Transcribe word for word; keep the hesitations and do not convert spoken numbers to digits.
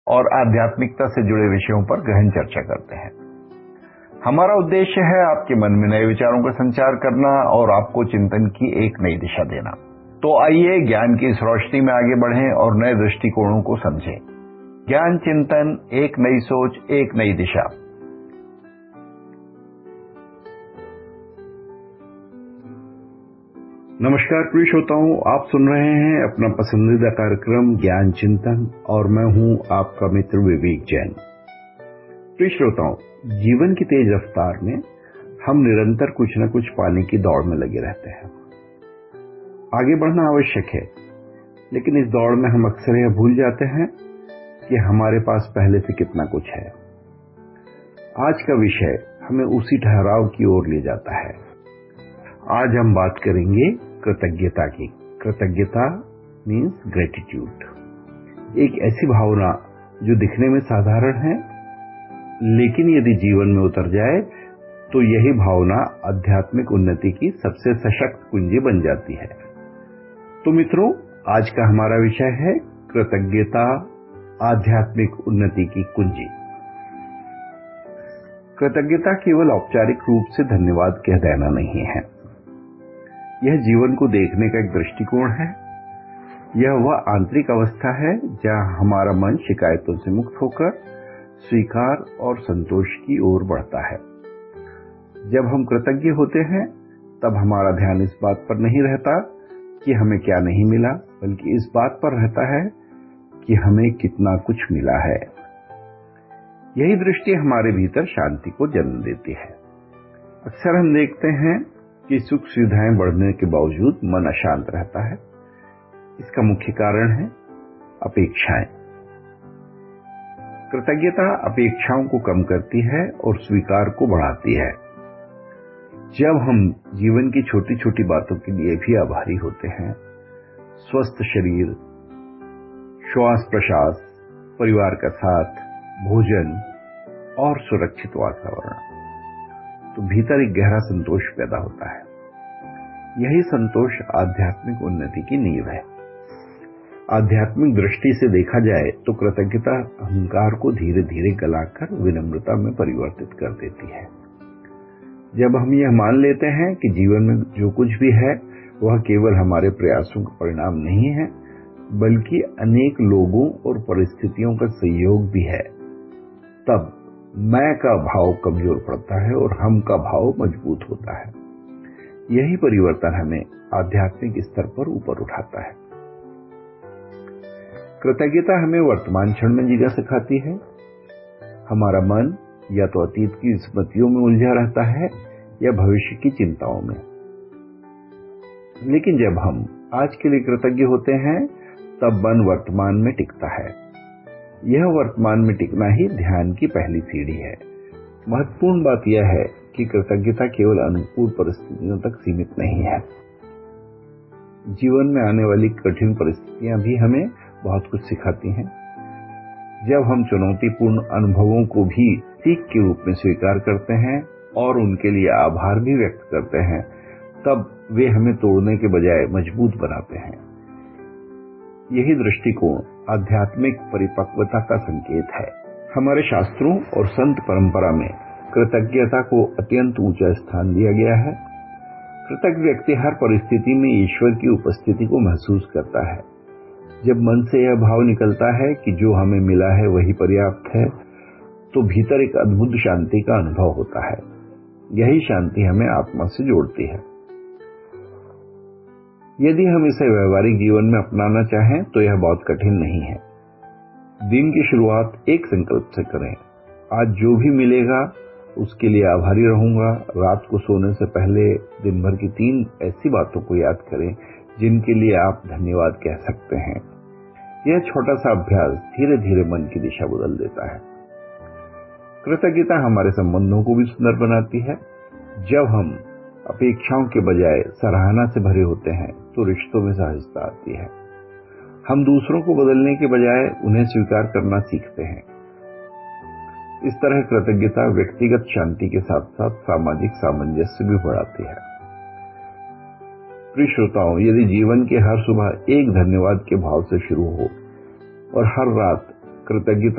और आध्यात्मिकता से जुड़े विषयों पर गहन चर्चा करते हैं। हमारा उद्देश्य है आपके मन में नए विचारों का संचार करना और आपको चिंतन की एक नई दिशा देना। तो आइए ज्ञान की इस रोशनी में आगे बढ़ें और नए दृष्टिकोणों को समझें। ज्ञान चिंतन, एक नई सोच, एक नई दिशा। नमस्कार प्रिय श्रोताओं, आप सुन रहे हैं अपना पसंदीदा कार्यक्रम ज्ञान चिंतन और मैं हूं आपका मित्र विवेक जैन। प्रिय श्रोताओं, जीवन की तेज रफ्तार में हम निरंतर कुछ न कुछ पाने की दौड़ में लगे रहते हैं। आगे बढ़ना आवश्यक है, लेकिन इस दौड़ में हम अक्सर यह भूल जाते हैं कि हमारे पास पहले से कितना कुछ है। आज का विषय हमें उसी ठहराव की ओर ले जाता है। आज हम बात करेंगे कृतज्ञता की। कृतज्ञता मीन्स ग्रेटिट्यूड, एक ऐसी भावना जो दिखने में साधारण है, लेकिन यदि जीवन में उतर जाए तो यही भावना आध्यात्मिक उन्नति की सबसे सशक्त कुंजी बन जाती है। तो मित्रों, आज का हमारा विषय है कृतज्ञता, आध्यात्मिक उन्नति की कुंजी। कृतज्ञता केवल औपचारिक रूप से धन्यवाद कह देना नहीं है, यह जीवन को देखने का एक दृष्टिकोण है। यह वह आंतरिक अवस्था है जहां हमारा मन शिकायतों से मुक्त होकर स्वीकार और संतोष की ओर बढ़ता है। जब हम कृतज्ञ होते हैं तब हमारा ध्यान इस बात पर नहीं रहता कि हमें क्या नहीं मिला, बल्कि इस बात पर रहता है कि हमें कितना कुछ मिला है। यही दृष्टि हमारे भीतर शांति को जन्म देती है। अक्सर हम देखते हैं कि सुख सुविधाएं बढ़ने के बावजूद मन अशांत रहता है। इसका मुख्य कारण है अपेक्षाएं। कृतज्ञता अपेक्षाओं को कम करती है और स्वीकार को बढ़ाती है। जब हम जीवन की छोटी छोटी बातों के लिए भी आभारी होते हैं, स्वस्थ शरीर, श्वास प्रश्वास, परिवार का साथ, भोजन और सुरक्षित वातावरण, तो भीतर एक गहरा संतोष पैदा होता है। यही संतोष आध्यात्मिक उन्नति की नींव है। आध्यात्मिक दृष्टि से देखा जाए तो कृतज्ञता अहंकार को धीरे धीरे गलाकर विनम्रता में परिवर्तित कर देती है। जब हम यह मान लेते हैं कि जीवन में जो कुछ भी है वह केवल हमारे प्रयासों का परिणाम नहीं है, बल्कि अनेक लोगों और परिस्थितियों का सहयोग भी है, तब मैं का भाव कमजोर पड़ता है और हम का भाव मजबूत होता है। यही परिवर्तन हमें आध्यात्मिक स्तर पर ऊपर उठाता है। कृतज्ञता हमें वर्तमान क्षण में जीना सिखाती है। हमारा मन या तो अतीत की स्मृतियों में उलझा रहता है या भविष्य की चिंताओं में, लेकिन जब हम आज के लिए कृतज्ञ होते हैं तब मन वर्तमान में टिकता है। यह वर्तमान में टिकना ही ध्यान की पहली सीढ़ी है। महत्वपूर्ण बात यह है कि कृतज्ञता केवल अनुकूल परिस्थितियों तक सीमित नहीं है। जीवन में आने वाली कठिन परिस्थितियां भी हमें बहुत कुछ सिखाती हैं। जब हम चुनौतीपूर्ण अनुभवों को भी सीख के रूप में स्वीकार करते हैं और उनके लिए आभार भी व्यक्त करते हैं, तब वे हमें तोड़ने के बजाय मजबूत बनाते हैं। यही दृष्टिकोण आध्यात्मिक परिपक्वता का संकेत है। हमारे शास्त्रों और संत परंपरा में कृतज्ञता को अत्यंत ऊंचा स्थान दिया गया है। कृतज्ञ व्यक्ति हर परिस्थिति में ईश्वर की उपस्थिति को महसूस करता है। जब मन से यह भाव निकलता है कि जो हमें मिला है वही पर्याप्त है, तो भीतर एक अद्भुत शांति का अनुभव होता है। यही शांति हमें आत्मा से जोड़ती है। यदि हम इसे व्यवहारिक जीवन में अपनाना चाहें तो यह बहुत कठिन नहीं है। दिन की शुरुआत एक संकल्प से करें, आज जो भी मिलेगा उसके लिए आभारी रहूंगा। रात को सोने से पहले दिन भर की तीन ऐसी बातों को याद करें जिनके लिए आप धन्यवाद कह सकते हैं। यह छोटा सा अभ्यास धीरे धीरे मन की दिशा बदल देता है। कृतज्ञता हमारे संबंधों को भी सुंदर बनाती है। जब हम अपेक्षाओं के बजाय सराहना से भरे होते हैं तो रिश्तों में सहजता आती है। हम दूसरों को बदलने के बजाय उन्हें स्वीकार करना सीखते हैं। इस तरह कृतज्ञता व्यक्तिगत शांति के साथ साथ सामाजिक सामंजस्य भी बढ़ाती है। प्रिय श्रोताओं, यदि जीवन के हर सुबह एक धन्यवाद के भाव से शुरू हो और हर रात कृतज्ञता